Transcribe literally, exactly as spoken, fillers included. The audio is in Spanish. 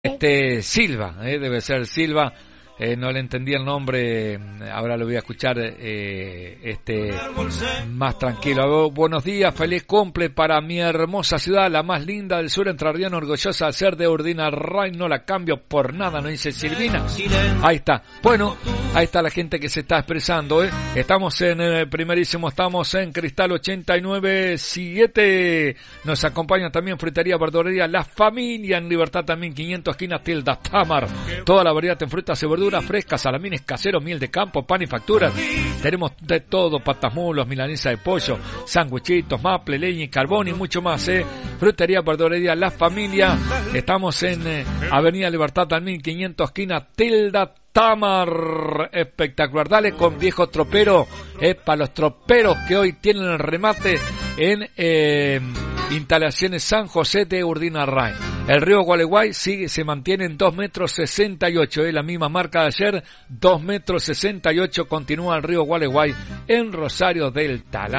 Este Silva, eh, debe ser Silva, eh, no le entendí el nombre, ahora lo voy a escuchar eh, este más tranquilo. Buenos días, feliz cumple para mi hermosa ciudad, la más linda del sur entrerriano, orgullosa de ser de Urdinarray, no la cambio por nada, no dice Silvina. Ahí está, bueno, ahí está la gente que se está expresando, eh. Estamos en el primerísimo, estamos en Cristal ochenta y nueve siete, nos acompaña también Frutería Verdulería La Familia, en Libertad también quinientos esquinas Tilda Tamar, toda la variedad en frutas y verduras frescas, salamines caseros, miel de campo, pan y facturas, tenemos de todo, patas mulos, milanesa de pollo, sándwichitos, maple, leña y carbón y mucho más, eh. Frutería Verdulería La Familia, estamos en eh, Avenida Libertad también quinientos esquinas Tilda Tamar, espectacular. Dale con viejo tropero, eh, para los troperos que hoy tienen el remate en eh, instalaciones San José de Urdinarray. El río Gualeguay sigue, se mantiene en dos metros sesenta y ocho, eh, la misma marca de ayer, dos metros sesenta y ocho, continúa el río Gualeguay en Rosario del Talá.